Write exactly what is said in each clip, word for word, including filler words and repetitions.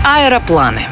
Аэропланы.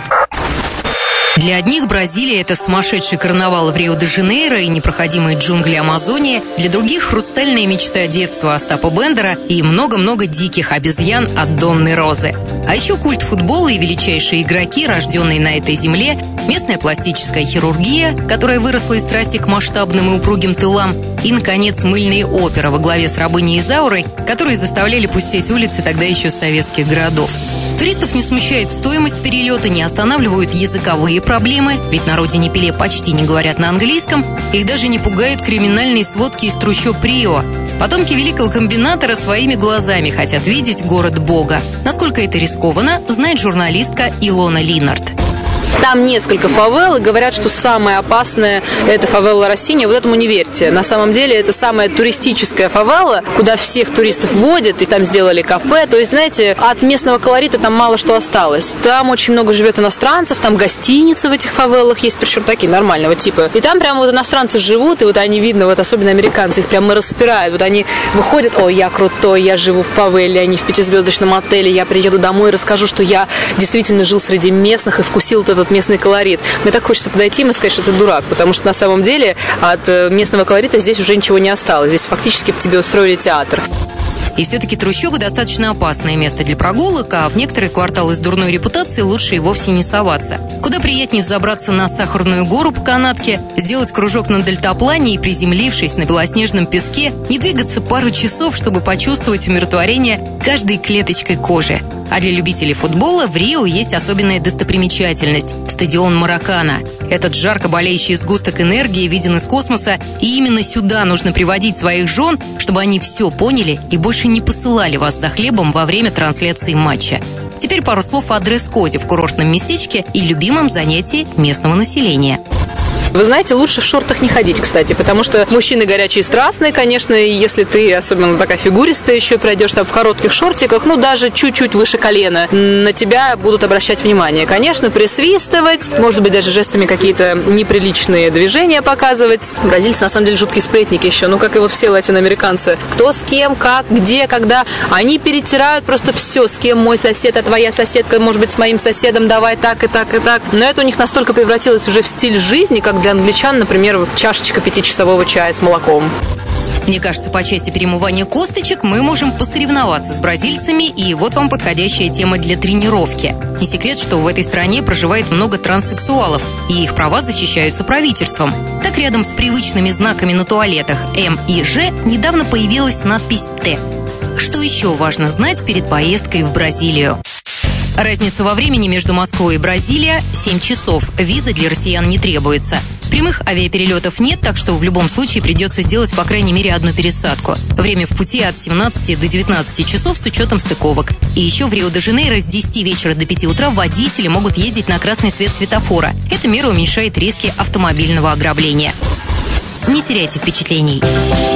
Для одних Бразилия – это сумасшедший карнавал в Рио-де-Жанейро и непроходимые джунгли Амазонии. Для других – хрустальная мечта детства Остапа Бендера и много-много диких обезьян от Донны Розы. А еще культ футбола и величайшие игроки, рожденные на этой земле, местная пластическая хирургия, которая выросла из страсти к масштабным и упругим тылам, и, наконец, мыльные оперы во главе с рабыней Изаурой, которые заставляли пустеть улицы тогда еще советских городов. Туристов не смущает стоимость перелета, не останавливают языковые проблемы, ведь на родине Пеле почти не говорят на английском, их даже не пугают криминальные сводки из трущоб Рио. Потомки великого комбинатора своими глазами хотят видеть город Бога. Насколько это рискованно, знает журналистка Илона Линард. Там несколько фавел, и говорят, что самая опасная – это фавела Россини. Вот этому не верьте. На самом деле, это самая туристическая фавела, куда всех туристов водят, и там сделали кафе. То есть, знаете, от местного колорита там мало что осталось. Там очень много живет иностранцев, там гостиницы в этих фавелах есть, причем такие нормального типа. И там прямо вот иностранцы живут, и вот они, видно, вот особенно американцы, их прямо распирают. Вот они выходят: ой, я крутой, я живу в фавеле, они в пятизвездочном отеле, я приеду домой и расскажу, что я действительно жил среди местных и вкусил вот этот местный колорит. Мне так хочется подойти и сказать, что ты дурак, потому что на самом деле от местного колорита здесь уже ничего не осталось. Здесь фактически тебе устроили театр. И все-таки трущобы достаточно опасное место для прогулок, а в некоторые кварталы с дурной репутацией лучше и вовсе не соваться. Куда приятнее взобраться на Сахарную гору по канатке, сделать кружок на дельтаплане и, приземлившись на белоснежном песке, не двигаться пару часов, чтобы почувствовать умиротворение каждой клеточкой кожи. А для любителей футбола в Рио есть особенная достопримечательность – стадион Маракана. Этот жарко болеющий сгусток энергии виден из космоса, и именно сюда нужно приводить своих жен, чтобы они все поняли и больше не посылали вас за хлебом во время трансляции матча. Теперь пару слов о дресс-коде в курортном местечке и любимом занятии местного населения. Вы знаете, лучше в шортах не ходить, кстати, потому что мужчины горячие и страстные, конечно, и если ты, особенно такая фигуристая, еще пройдешь там в коротких шортиках, ну, даже чуть-чуть выше колена, на тебя будут обращать внимание. Конечно, присвистывать, может быть, даже жестами какие-то неприличные движения показывать. Бразильцы, на самом деле, жуткие сплетники еще, ну, как и вот все латиноамериканцы. Кто с кем, как, где, когда. Они перетирают просто все, с кем мой сосед, а твоя соседка, может быть, с моим соседом, давай так и так и так. Но это у них настолько превратилось уже в стиль жизни, как для англичан, например, чашечка пятичасового чая с молоком. Мне кажется, по части перемывания косточек мы можем посоревноваться с бразильцами, и вот вам подходящая тема для тренировки. Не секрет, что в этой стране проживает много транссексуалов, и их права защищаются правительством. Так, рядом с привычными знаками на туалетах М и Ж недавно появилась надпись Т. Что еще важно знать перед поездкой в Бразилию? Разница во времени между Москвой и Бразилией – семь часов. Визы для россиян не требуется. Прямых авиаперелетов нет, так что в любом случае придется сделать по крайней мере одну пересадку. Время в пути от семнадцати до девятнадцати часов с учетом стыковок. И еще в Рио-де-Жанейро с десяти вечера до пяти утра водители могут ездить на красный свет светофора. Эта мера уменьшает риски автомобильного ограбления. Не теряйте впечатлений.